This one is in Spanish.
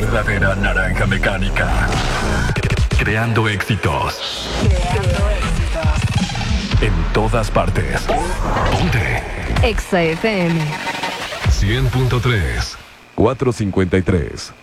verdadera naranja mecánica. Creando éxitos. En todas partes. Ponte. Exa FM 100.3. 453.